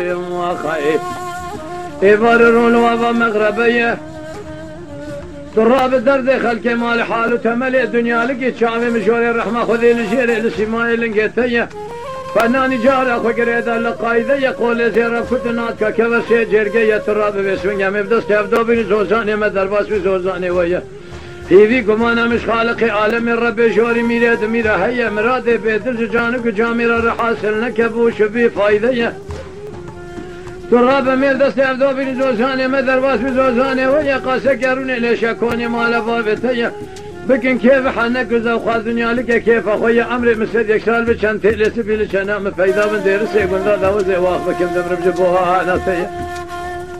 وخير يبررون وابا مغربيه تراب الدرد خلق مال حال وتملي الدنيا لقيت شعبي مشوري الرحمة خذي لجيري لسماي لنقيتيه فناني جاري اخو قريدا لقايده يقول زيرا كتناتك كبسي جرقية تراب بسمنيا مبدس تبدو بني زوزاني مدرباس بزوزاني ويا هيفي قمانا مش خالقي عالم الرب جوري ميراد ميرا هيا مرادي بيدل جانك جاميرا رحاسل نكبوش بي فايدة تراب ميل دست ابدو بني زوزاني مدرباس بزوزاني ويا قاسا قروني ليش اكوني مال بابتيا بكن كيف حنك وخاذ دنيا لك كيف اخويا عمري مسد يكسال بشان تلس بيلش انا مفيدا من دير سيقول ذا وزي واخ بكم دمر بجبوها ناسيه